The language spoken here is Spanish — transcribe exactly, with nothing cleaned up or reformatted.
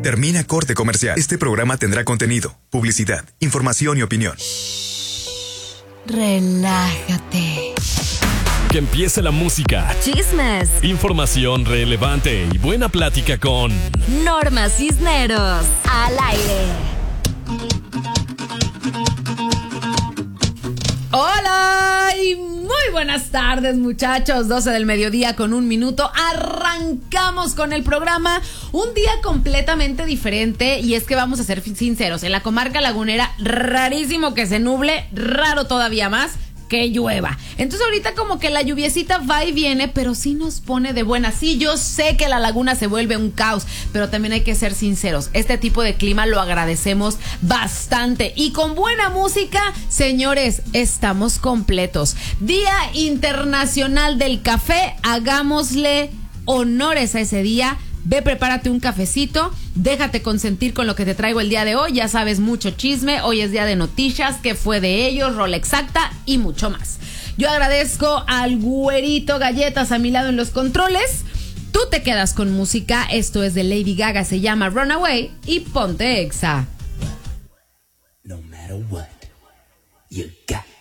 Termina corte comercial. Este programa tendrá contenido, publicidad, información y opinión. Relájate. Que empiece la música, Chismes, información relevante y buena plática con Norma Cisneros. Al aire. Hola y muy buenas tardes, muchachos. doce del mediodía con un minuto. Arrancamos con el programa. Un día completamente diferente, y es que vamos a ser sinceros, en la comarca lagunera, rarísimo que se nuble, raro todavía más que llueva. Entonces ahorita como que la lluviecita va y viene, pero sí nos pone de buenas. Sí, yo sé que la laguna se vuelve un caos, pero también hay que ser sinceros. Este tipo de clima lo agradecemos bastante. Y con buena música, señores, estamos completos. Día Internacional del Café. Hagámosle honores a ese día. Ve, prepárate un cafecito, déjate consentir con lo que te traigo el día de hoy. Ya sabes, mucho chisme. Hoy es día de noticias, qué fue de ellos, rol exacta y mucho más. Yo agradezco al güerito Galletas a mi lado en los controles. Tú te quedas con música. Esto es de Lady Gaga, se llama Runaway y ponte Exa. No matter what, you got